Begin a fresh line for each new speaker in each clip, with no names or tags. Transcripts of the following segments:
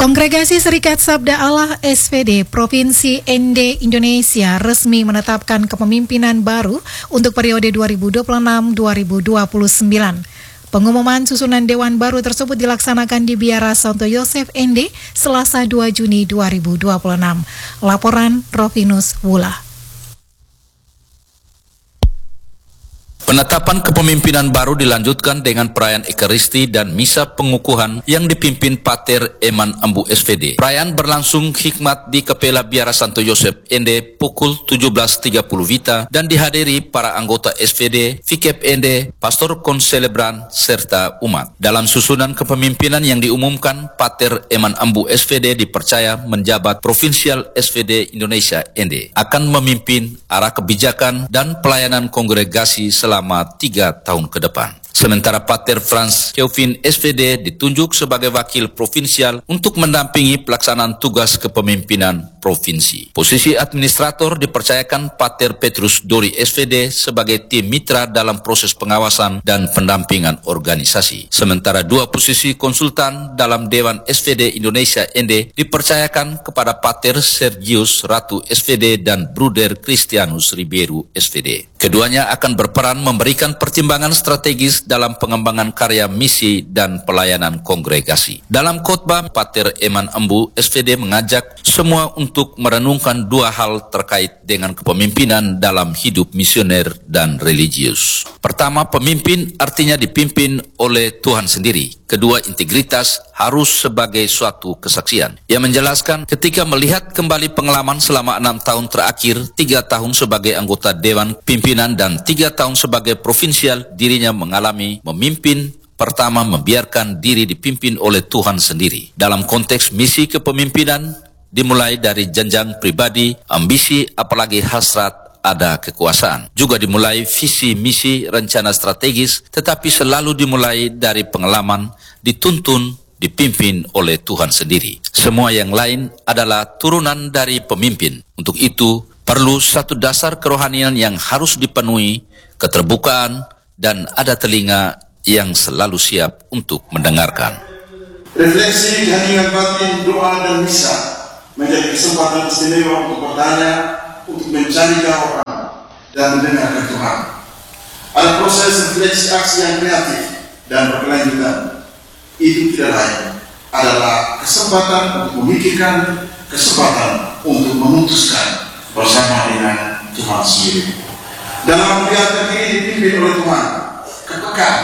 Kongregasi Serikat Sabda Allah SPD Provinsi ND Indonesia resmi menetapkan kepemimpinan baru untuk periode 2026-2029. Pengumuman susunan Dewan baru tersebut dilaksanakan di Biara Santo Yosef ND Selasa 2 Juni 2026. Laporan Rovinus Wula.
Penetapan kepemimpinan baru dilanjutkan dengan perayaan Ekaristi dan Misa Pengukuhan yang dipimpin Pater Eman Ambu SPD. Perayaan berlangsung hikmat di Kapela Biara Santo Yosef ND pukul 17.30 WITA dan dihadiri para anggota SPD, Fikep ND, Pastor Konselebran, serta umat. Dalam susunan kepemimpinan yang diumumkan, Pater Eman Ambu SPD dipercaya menjabat Provinsial SPD Indonesia ND, akan memimpin arah kebijakan dan pelayanan kongregasi selama 3 tahun ke depan. Sementara Pater Franz Keuvin SPD ditunjuk sebagai wakil provinsial untuk mendampingi pelaksanaan tugas kepemimpinan provinsi. Posisi administrator dipercayakan Pater Petrus Dori SPD sebagai tim mitra dalam proses pengawasan dan pendampingan organisasi. Sementara 2 posisi konsultan dalam Dewan SPD Indonesia ND dipercayakan kepada Pater Sergius Ratu SPD dan Bruder Christianus Ribeiro SPD. Keduanya akan berperan memberikan pertimbangan strategis dalam pengembangan karya misi dan pelayanan kongregasi. Dalam khotbah, Pater Eman Ambu SPD mengajak semua untuk merenungkan 2 hal terkait dengan kepemimpinan dalam hidup misioner dan religius. Pertama, pemimpin artinya dipimpin oleh Tuhan sendiri. Kedua, integritas harus sebagai suatu kesaksian. Ia menjelaskan ketika melihat kembali pengalaman selama 6 tahun terakhir, 3 tahun sebagai anggota Dewan Pimpinan dan 3 tahun sebagai provinsial, dirinya mengalami memimpin. Pertama, membiarkan diri dipimpin oleh Tuhan sendiri. Dalam konteks misi kepemimpinan, dimulai dari jenjang pribadi, ambisi, apalagi hasrat ada kekuasaan. Juga dimulai visi, misi, rencana strategis, tetapi selalu dimulai dari pengalaman, dituntun, dipimpin oleh Tuhan sendiri. Semua yang lain adalah turunan dari pemimpin. Untuk itu, perlu satu dasar kerohanian yang harus dipenuhi, keterbukaan, dan ada telinga yang selalu siap untuk mendengarkan.
Refleksi keheningan batin, doa, dan misa menjadi kesempatan istimewa untuk bertanya, untuk mencari jawaban, dan mendengarkan Tuhan. Ada proses refleksi aksi yang kreatif dan berkelanjutan. Itu tidak lain adalah kesempatan untuk memikirkan, kesempatan untuk memutuskan bersama dengan Tuhan sendiri. Dalam kegiatan ini dipimpin oleh Tuhan, kepekaan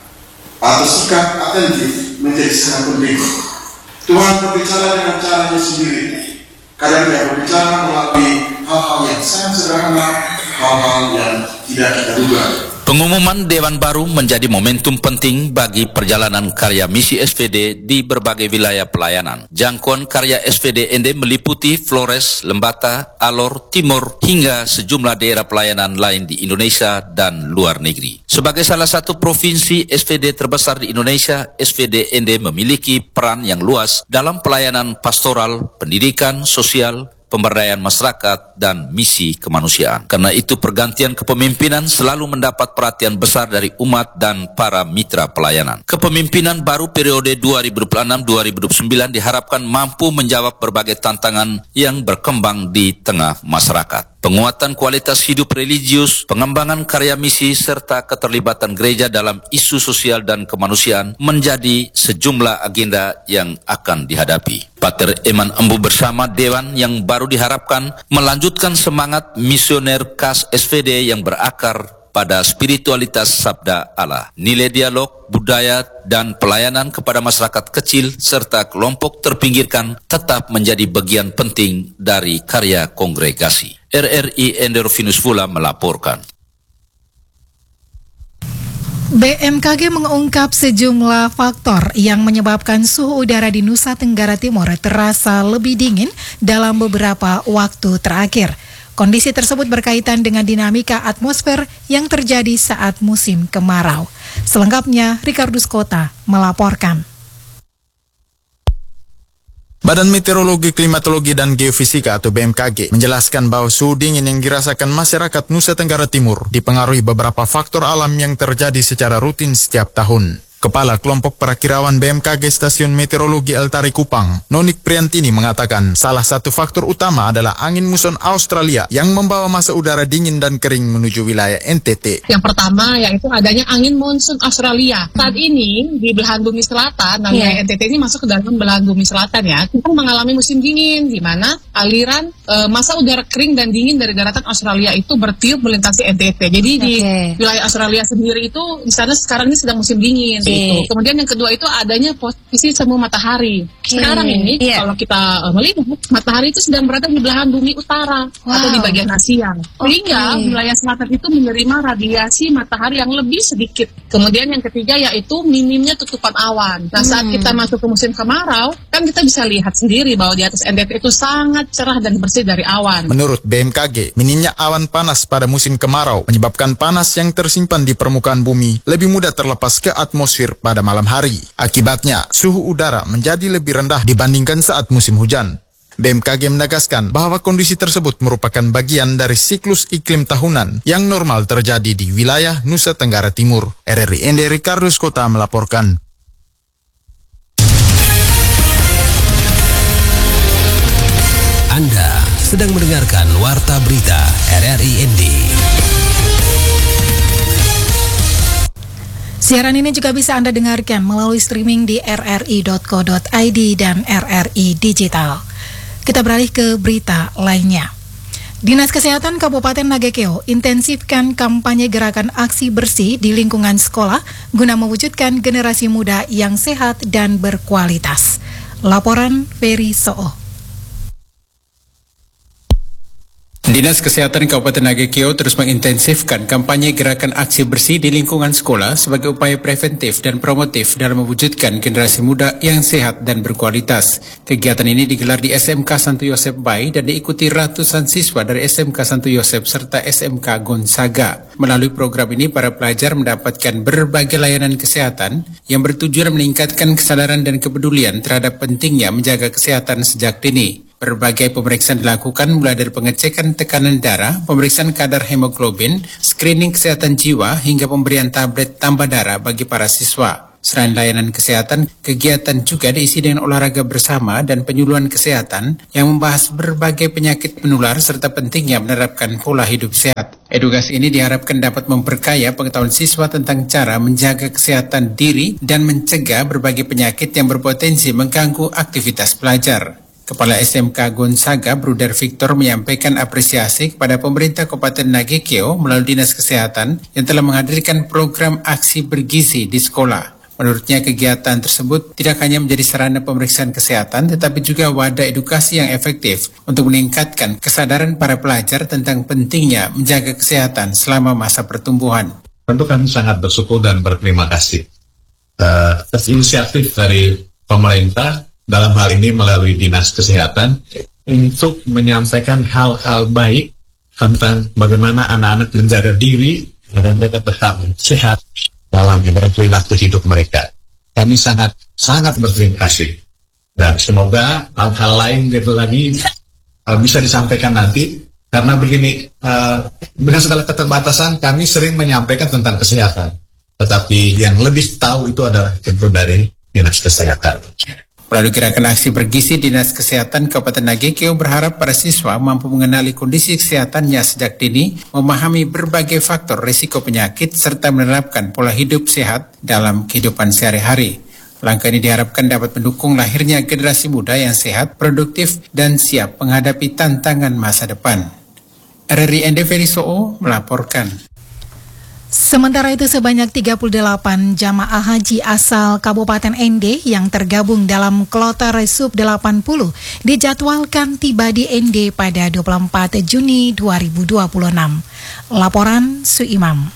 atau sikap atentif menjadi sangat penting. Tuhan berbicara dengan caranya sendiri. Kadang dia berbicara melalui hal-hal yang sangat sederhana, hal-hal yang tidak kita duga.
Pengumuman Dewan baru menjadi momentum penting bagi perjalanan karya misi SPD di berbagai wilayah pelayanan. Jangkauan karya SPD ND meliputi Flores, Lembata, Alor, Timur, hingga sejumlah daerah pelayanan lain di Indonesia dan luar negeri. Sebagai salah satu provinsi SPD terbesar di Indonesia, SPD ND memiliki peran yang luas dalam pelayanan pastoral, pendidikan, sosial, pemberdayaan masyarakat, dan misi kemanusiaan. Karena itu pergantian kepemimpinan selalu mendapat perhatian besar dari umat dan para mitra pelayanan. Kepemimpinan baru periode 2026-2029 diharapkan mampu menjawab berbagai tantangan yang berkembang di tengah masyarakat. Penguatan kualitas hidup religius, pengembangan karya misi, serta keterlibatan gereja dalam isu sosial dan kemanusiaan menjadi sejumlah agenda yang akan dihadapi. Pater Eman Ambu bersama Dewan yang baru diharapkan melanjutkan semangat misioner khas SPD yang berakar pada spiritualitas Sabda Allah, nilai dialog, budaya, dan pelayanan kepada masyarakat kecil serta kelompok terpinggirkan tetap menjadi bagian penting dari karya kongregasi. RRI Rovinus Wula melaporkan.
BMKG mengungkap sejumlah faktor yang menyebabkan suhu udara di Nusa Tenggara Timur terasa lebih dingin dalam beberapa waktu terakhir. Kondisi tersebut berkaitan dengan dinamika atmosfer yang terjadi saat musim kemarau. Selengkapnya, Ricardus Kota melaporkan.
Badan Meteorologi, Klimatologi, dan Geofisika atau BMKG menjelaskan bahwa suhu dingin yang dirasakan masyarakat Nusa Tenggara Timur dipengaruhi beberapa faktor alam yang terjadi secara rutin setiap tahun. Kepala Kelompok Perakirawan BMKG Stasiun Meteorologi Altari Kupang, Nonik Priantini mengatakan salah satu faktor utama adalah angin muson Australia yang membawa massa udara dingin dan kering menuju wilayah NTT.
Yang pertama yaitu adanya angin monsun Australia. Saat ini di belahan bumi selatan, wilayah NTT ini masuk ke dalam belahan bumi selatan ya, kita mengalami musim dingin di mana aliran massa udara kering dan dingin dari daratan Australia itu bertiup melintasi NTT. Jadi di wilayah Australia sendiri itu di sana sekarang ini sedang musim dingin. Gitu. Kemudian yang kedua itu adanya posisi semu matahari. Sekarang ini kalau kita melihat matahari itu sedang berada di belahan bumi utara atau di bagian Asia. Sehingga wilayah selatan itu menerima radiasi matahari yang lebih sedikit. Kemudian yang ketiga yaitu minimnya tutupan awan. Nah saat kita masuk ke musim kemarau, kan kita bisa lihat sendiri bahwa di atas NTT itu sangat cerah dan bersih dari awan.
Menurut BMKG, minimnya awan panas pada musim kemarau menyebabkan panas yang tersimpan di permukaan bumi lebih mudah terlepas ke atmosfer pada malam hari. Akibatnya, suhu udara menjadi lebih rendah dibandingkan saat musim hujan. BMKG menegaskan bahwa kondisi tersebut merupakan bagian dari siklus iklim tahunan yang normal terjadi di wilayah Nusa Tenggara Timur. RRI ND Ricardus Kota melaporkan.
Anda sedang mendengarkan Warta Berita RRI ND.
Siaran ini juga bisa Anda dengarkan melalui streaming di rri.co.id dan RRI Digital. Kita beralih ke berita lainnya. Dinas Kesehatan Kabupaten Nagekeo intensifkan kampanye gerakan aksi bersih di lingkungan sekolah guna mewujudkan generasi muda yang sehat dan berkualitas. Laporan Ferry Soo.
Dinas Kesehatan Kabupaten Nagekeo terus mengintensifkan kampanye gerakan aksi bersih di lingkungan sekolah sebagai upaya preventif dan promotif dalam mewujudkan generasi muda yang sehat dan berkualitas. Kegiatan ini digelar di SMK Santo Yosef Bay dan diikuti ratusan siswa dari SMK Santo Yosef serta SMK Gonzaga. Melalui program ini, para pelajar mendapatkan berbagai layanan kesehatan yang bertujuan meningkatkan kesadaran dan kepedulian terhadap pentingnya menjaga kesehatan sejak dini. Berbagai pemeriksaan dilakukan mulai dari pengecekan tekanan darah, pemeriksaan kadar hemoglobin, screening kesehatan jiwa, hingga pemberian tablet tambah darah bagi para siswa. Selain layanan kesehatan, kegiatan juga diisi dengan olahraga bersama dan penyuluhan kesehatan yang membahas berbagai penyakit menular serta pentingnya menerapkan pola hidup sehat. Edukasi ini diharapkan dapat memperkaya pengetahuan siswa tentang cara menjaga kesehatan diri dan mencegah berbagai penyakit yang berpotensi mengganggu aktivitas pelajar. Kepala SMK Gonzaga, Bruder Victor, menyampaikan apresiasi kepada pemerintah Kabupaten Nagekeo melalui Dinas Kesehatan yang telah menghadirkan program aksi bergizi di sekolah. Menurutnya, kegiatan tersebut tidak hanya menjadi sarana pemeriksaan kesehatan, tetapi juga wadah edukasi yang efektif untuk meningkatkan kesadaran para pelajar tentang pentingnya menjaga kesehatan selama masa pertumbuhan.
Tentu kami sangat bersyukur dan berterima kasih atas inisiatif dari pemerintah dalam hal ini melalui Dinas Kesehatan untuk menyampaikan hal-hal baik tentang bagaimana anak-anak menjaga diri dan mereka tetap sehat dalam perilaku hidup mereka. Kami sangat berterima kasih dan semoga hal-hal lain gitu lagi bisa disampaikan nanti, karena begini, dengan segala keterbatasan kami sering menyampaikan tentang kesehatan, tetapi yang lebih tahu itu adalah tentu dari Dinas Kesehatan.
Melalui gerakan aksi bergizi, Dinas Kesehatan Kabupaten Nagekeo berharap para siswa mampu mengenali kondisi kesehatannya sejak dini, memahami berbagai faktor risiko penyakit, serta menerapkan pola hidup sehat dalam kehidupan sehari-hari. Langkah ini diharapkan dapat mendukung lahirnya generasi muda yang sehat, produktif, dan siap menghadapi tantangan masa depan. RRI ND Ferry Soo melaporkan.
Sementara itu sebanyak 38 jamaah haji asal Kabupaten ND yang tergabung dalam kloter Sub 80 dijadwalkan tiba di ND pada 24 Juni 2026. Laporan Suimam.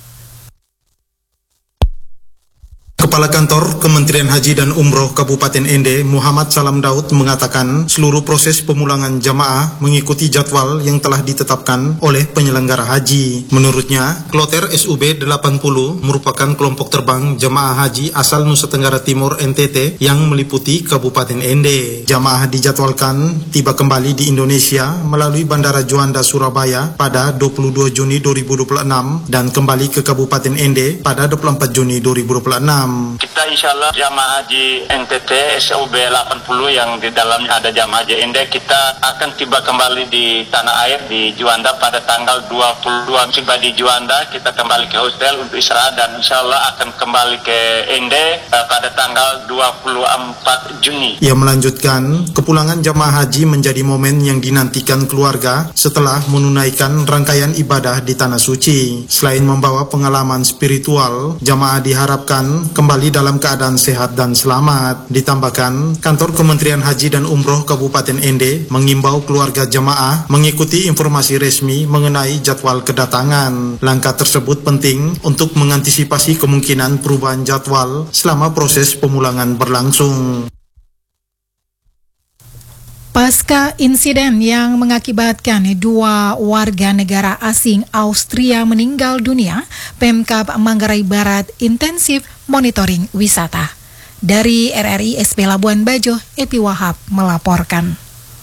Kepala Kantor Kementerian Haji dan Umroh Kabupaten ND, Muhammad Salam Daud, mengatakan seluruh proses pemulangan jamaah mengikuti jadwal yang telah ditetapkan oleh penyelenggara haji. Menurutnya, kloter SUB 80 merupakan kelompok terbang jamaah haji asal Nusa Tenggara Timur NTT yang meliputi Kabupaten ND. Jamaah dijadwalkan tiba kembali di Indonesia melalui Bandara Juanda Surabaya pada 22 Juni 2026 dan kembali ke Kabupaten ND pada 24 Juni 2026.
Kita insya Allah jamaah haji NTT SOB 80 yang di dalamnya ada jamaah haji ND, kita akan tiba kembali di tanah air di Juanda pada tanggal 22. Tiba di Juanda, kita kembali ke hotel untuk istirahat dan insya Allah akan kembali ke ND pada tanggal 24 Juni.
Ia melanjutkan, kepulangan jamaah haji menjadi momen yang dinantikan keluarga setelah menunaikan rangkaian ibadah di Tanah Suci. Selain membawa pengalaman spiritual, jamaah diharapkan kembali dalam keadaan sehat dan selamat. Ditambahkan, kantor Kementerian Haji dan Umroh Kabupaten Ende mengimbau keluarga jamaah mengikuti informasi resmi mengenai jadwal kedatangan. Langkah tersebut penting untuk mengantisipasi kemungkinan perubahan jadwal selama proses pemulangan berlangsung.
Pasca insiden yang mengakibatkan 2 warga negara asing Austria meninggal dunia, Pemkab Manggarai Barat intensif monitoring wisata. Dari RRI SP Labuan Bajo, Epi Wahab melaporkan.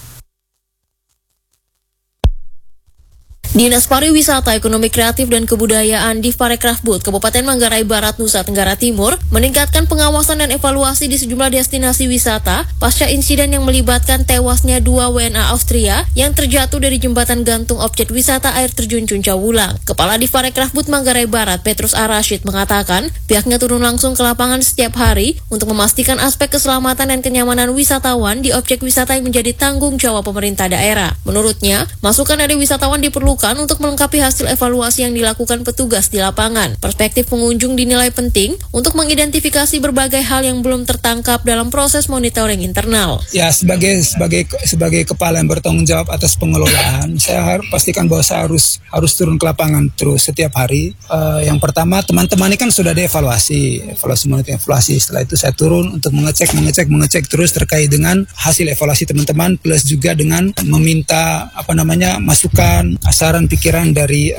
Dinas Pariwisata, Ekonomi Kreatif dan Kebudayaan di Parekrafbud, Kabupaten Manggarai Barat, Nusa Tenggara Timur, meningkatkan pengawasan dan evaluasi di sejumlah destinasi wisata pasca insiden yang melibatkan tewasnya 2 WNA Austria yang terjatuh dari jembatan gantung objek wisata air terjun Cuncawulang. Kepala di Parekrafbud Manggarai Barat, Petrus A. Rashid, mengatakan pihaknya turun langsung ke lapangan setiap hari untuk memastikan aspek keselamatan dan kenyamanan wisatawan di objek wisata yang menjadi tanggung jawab pemerintah daerah. Menurutnya, masukan dari wisatawan diperlukan untuk melengkapi hasil evaluasi yang dilakukan petugas di lapangan. Perspektif pengunjung dinilai penting untuk mengidentifikasi berbagai hal yang belum tertangkap dalam proses monitoring internal.
Ya, sebagai kepala yang bertanggung jawab atas pengelolaan, saya pastikan bahwa saya harus turun ke lapangan terus setiap hari. Yang pertama, teman-teman ini kan sudah ada evaluasi monitoring evaluasi. Setelah itu saya turun untuk mengecek terus terkait dengan hasil evaluasi teman-teman, plus juga dengan meminta masukan, saran pikiran dari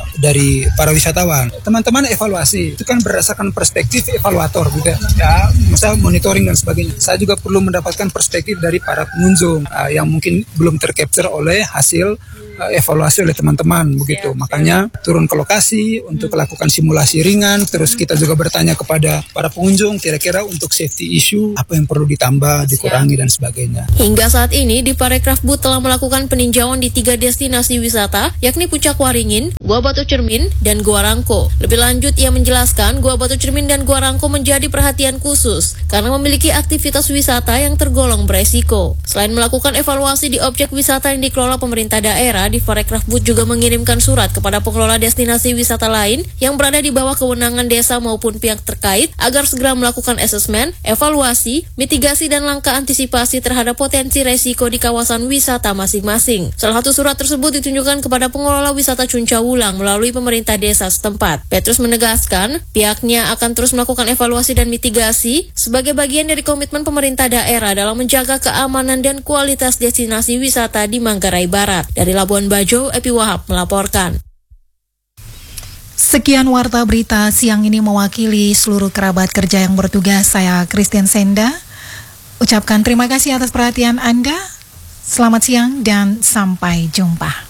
para wisatawan. Teman-teman evaluasi itu kan berdasarkan perspektif evaluator juga, ya, masa monitoring dan sebagainya. Saya juga perlu mendapatkan perspektif dari para pengunjung yang mungkin belum tercapture oleh hasil evaluasi oleh teman-teman begitu. Makanya turun ke lokasi untuk melakukan simulasi ringan, terus kita juga bertanya kepada para pengunjung kira-kira untuk safety issue apa yang perlu ditambah, dikurangi dan sebagainya.
Hingga saat ini di Parekrafbud telah melakukan peninjauan di 3 destinasi wisata, yakni Puncak Waringin, Gua Batu Cermin, dan Gua Rangko. Lebih lanjut, ia menjelaskan Gua Batu Cermin dan Gua Rangko menjadi perhatian khusus karena memiliki aktivitas wisata yang tergolong beresiko. Selain melakukan evaluasi di objek wisata yang dikelola pemerintah daerah, di Parekrafbud juga mengirimkan surat kepada pengelola destinasi wisata lain yang berada di bawah kewenangan desa maupun pihak terkait agar segera melakukan asesmen, evaluasi, mitigasi dan langkah antisipasi terhadap potensi resiko di kawasan wisata masing-masing. Salah satu surat tersebut ditunjukkan kepada pengelola wisata Cuncawulang melalui pemerintah desa setempat. Petrus menegaskan pihaknya akan terus melakukan evaluasi dan mitigasi sebagai bagian dari komitmen pemerintah daerah dalam menjaga keamanan dan kualitas destinasi wisata di Manggarai Barat. Dari Labuan Bajo, Epi Wahab melaporkan.
Sekian warta berita siang ini mewakili seluruh kerabat kerja yang bertugas. Saya Christian Senda. Ucapkan terima kasih atas perhatian Anda. Selamat siang dan sampai jumpa.